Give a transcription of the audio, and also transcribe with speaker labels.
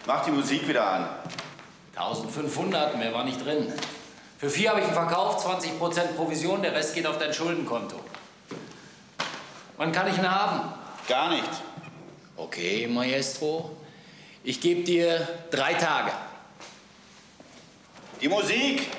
Speaker 1: Mach die Musik wieder an.
Speaker 2: 1500, mehr war nicht drin. Für 4 habe ich ihn verkauft, 20% Provision, der Rest geht auf dein Schuldenkonto. Wann kann ich ihn haben?
Speaker 1: Gar nicht.
Speaker 2: Okay, Maestro. Ich gebe dir 3 Tage.
Speaker 1: Die Musik!